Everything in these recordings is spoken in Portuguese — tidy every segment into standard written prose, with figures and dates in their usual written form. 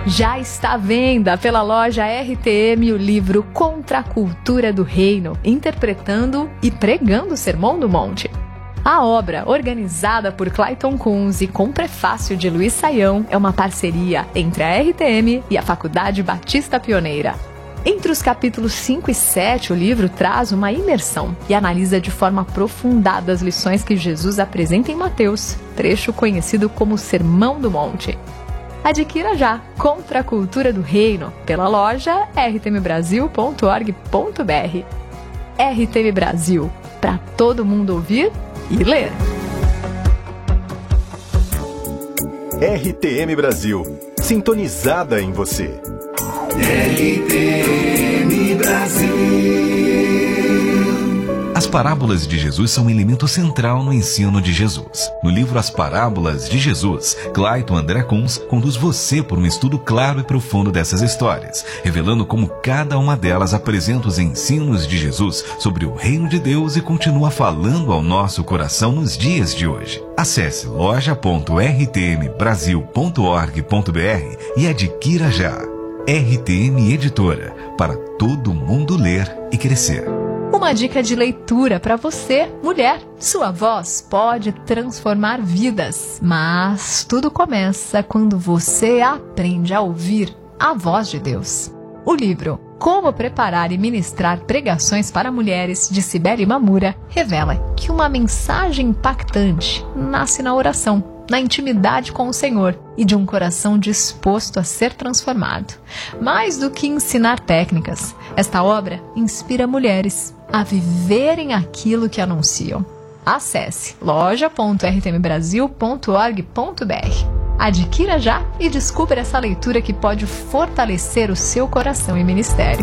Já está à venda pela loja RTM o livro Contra a Cultura do Reino, interpretando e pregando o Sermão do Monte. A obra, organizada por Clayton Kunz e com prefácio de Luiz Saião, é uma parceria entre a RTM e a Faculdade Batista Pioneira. Entre os capítulos 5 e 7, o livro traz uma imersão e analisa de forma aprofundada as lições que Jesus apresenta em Mateus, trecho conhecido como Sermão do Monte. Adquira já Contra a Cultura do Reino pela loja rtmbrasil.org.br. RTM Brasil, para todo mundo ouvir e ler. RTM Brasil, sintonizada em você. RTM Brasil. As parábolas de Jesus são um elemento central no ensino de Jesus. No livro As Parábolas de Jesus, Clayton André Kunz conduz você por um estudo claro e profundo dessas histórias, revelando como cada uma delas apresenta os ensinos de Jesus sobre o reino de Deus e continua falando ao nosso coração nos dias de hoje. Acesse loja.rtmbrasil.org.br e adquira já. RTM Editora, para todo mundo ler e crescer. Uma dica de leitura para você, mulher. Sua voz pode transformar vidas, mas tudo começa quando você aprende a ouvir a voz de Deus. O livro Como Preparar e Ministrar Pregações para Mulheres, de Cibele Mamura, revela que uma mensagem impactante nasce na oração, na intimidade com o Senhor e de um coração disposto a ser transformado. Mais do que ensinar técnicas, esta obra inspira mulheres a viverem aquilo que anunciam. Acesse loja.rtmbrasil.org.br. Adquira já e descubra essa leitura que pode fortalecer o seu coração e ministério.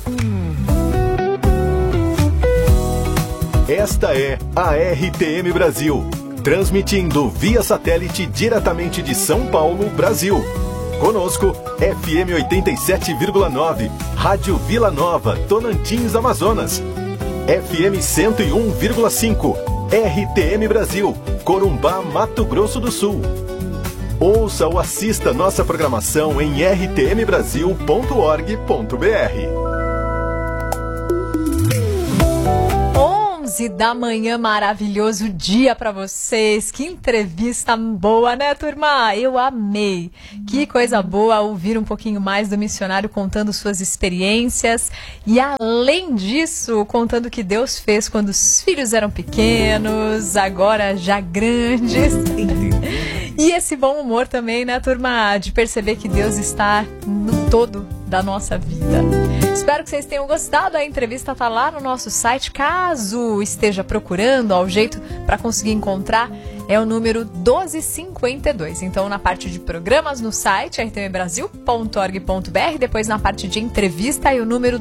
Esta é a RTM Brasil, transmitindo via satélite diretamente de São Paulo, Brasil. Conosco, FM 87,9, Rádio Vila Nova, Tocantins, Amazonas. FM 101,5, RTM Brasil, Corumbá, Mato Grosso do Sul. Ouça ou assista nossa programação em rtmbrasil.org.br. 11 da manhã, maravilhoso dia para vocês. Que entrevista boa, né, turma? Eu amei. Que coisa boa ouvir um pouquinho mais do missionário contando suas experiências e, além disso, contando o que Deus fez quando os filhos eram pequenos, agora já grandes. E esse bom humor também, né, turma? De perceber que Deus está no todo da nossa vida. Espero que vocês tenham gostado. A entrevista está lá no nosso site. Caso esteja procurando, o jeito para conseguir encontrar é o número 1252. Então, na parte de programas no site, rtmbrasil.org.br, depois na parte de entrevista é o número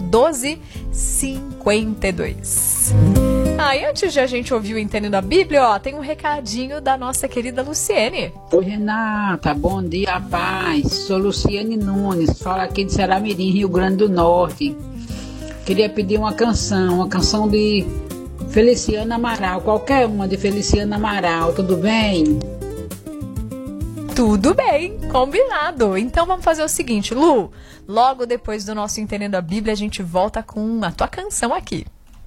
1252. E antes de a gente ouvir o Entendendo a Bíblia, tem um recadinho da nossa querida Luciene. Oi, Renata, bom dia, paz. Sou Luciene Nunes, falo aqui de Ceramirim, Rio Grande do Norte. Queria pedir uma canção de Feliciana Amaral, qualquer uma de Feliciana Amaral, tudo bem? Tudo bem, combinado. Então vamos fazer o seguinte, Lu, logo depois do nosso Entendendo a Bíblia, a gente volta com a tua canção aqui.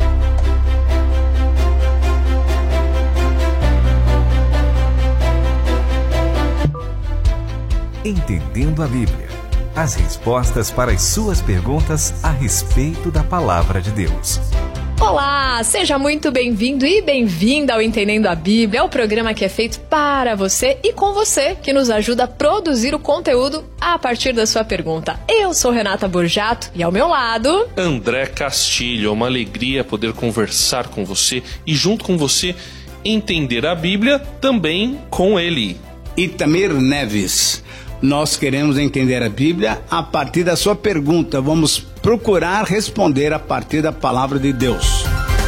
Entendendo a Bíblia. As respostas para as suas perguntas a respeito da Palavra de Deus. Olá, seja muito bem-vindo e bem-vinda ao Entendendo a Bíblia, é o programa que é feito para você e com você, que nos ajuda a produzir o conteúdo a partir da sua pergunta. Eu sou Renata Borjato e ao meu lado... André Castilho, é uma alegria poder conversar com você e junto com você entender a Bíblia também com ele. Itamir Neves. Nós queremos entender a Bíblia a partir da sua pergunta. Vamos procurar responder a partir da palavra de Deus.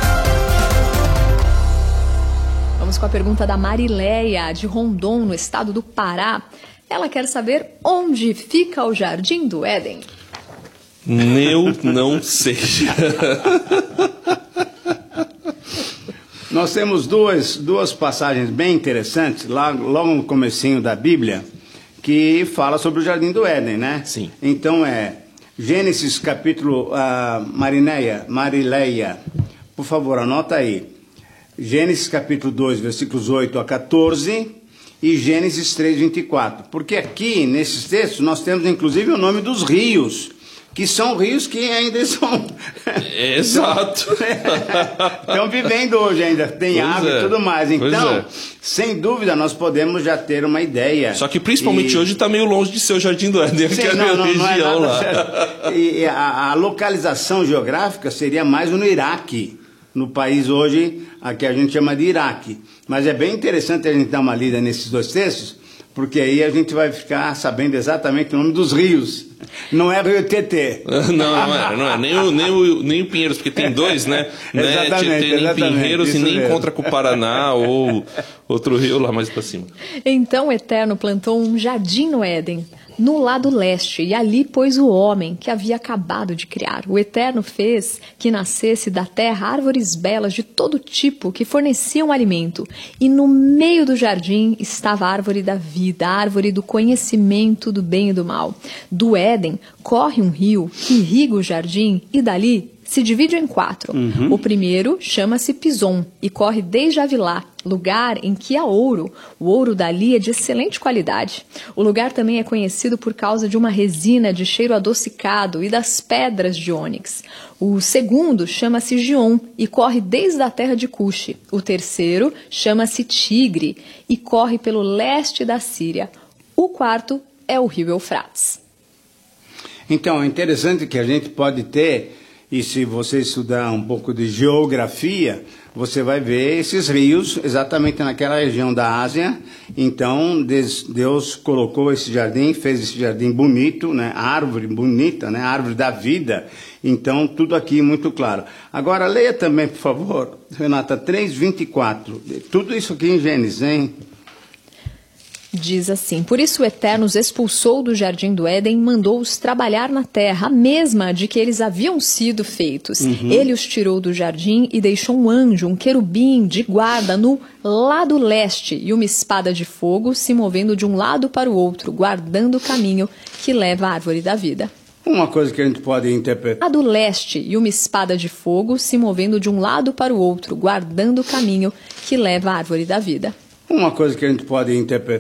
Vamos com a pergunta da Marileia, de Rondon, no estado do Pará. Ela quer saber onde fica o Jardim do Éden. Eu não sei. Nós temos duas passagens bem interessantes, logo no comecinho da Bíblia, que fala sobre o Jardim do Éden, né? Sim. Então Gênesis capítulo, Marileia, por favor, anota aí. Gênesis capítulo 2, versículos 8 a 14 e Gênesis 3, 24. Porque aqui, nesses textos, nós temos inclusive o nome dos rios, que são rios que ainda são... Exato. Estão vivendo hoje ainda, tem água e tudo mais. Então, sem dúvida, nós podemos já ter uma ideia. Só que principalmente hoje está meio longe de ser o Jardim do Éden, que é a minha região lá. E a localização geográfica seria mais no Iraque, no país hoje, a que a gente chama de Iraque. Mas é bem interessante a gente dar uma lida nesses dois textos, porque aí a gente vai ficar sabendo exatamente o nome dos rios. Não é Rio Tietê. Não é. Nem o Pinheiros, porque tem dois, né? Exatamente, nem Pinheiros e nem encontra com o Paraná ou outro rio lá mais para cima. Então o Eterno plantou um jardim no Éden, no lado leste, e ali pôs o homem que havia acabado de criar. O Eterno fez que nascesse da terra árvores belas de todo tipo que forneciam alimento. E no meio do jardim estava a árvore da vida, a árvore do conhecimento do bem e do mal. Do Éden corre um rio que irriga o jardim e dali se divide em 4. O primeiro chama-se Pison e corre desde Avilá, lugar em que há ouro. O ouro dali é de excelente qualidade. O lugar também é conhecido por causa de uma resina de cheiro adocicado e das pedras de ônix. O segundo chama-se Gion e corre desde a terra de Cuxi. O terceiro chama-se Tigre e corre pelo leste da Síria. O quarto é o rio Eufrates. Então, é interessante que a gente pode ter, e se você estudar um pouco de geografia, você vai ver esses rios exatamente naquela região da Ásia. Então, Deus colocou esse jardim, fez esse jardim bonito, né? Árvore bonita, né? Árvore da vida. Então, tudo aqui muito claro. Agora, leia também, por favor, Renata, 3:24. Tudo isso aqui em Gênesis, hein? Diz assim: por isso o Eterno os expulsou do jardim do Éden e mandou-os trabalhar na terra, a mesma de que eles haviam sido feitos. Ele os tirou do jardim e deixou um anjo, um querubim de guarda no lado leste e uma espada de fogo se movendo de um lado para o outro, guardando o caminho que leva à árvore da vida. Uma coisa que a gente pode interpretar. Lado leste e uma espada de fogo se movendo de um lado para o outro, guardando o caminho que leva à árvore da vida. Uma coisa que a gente pode interpretar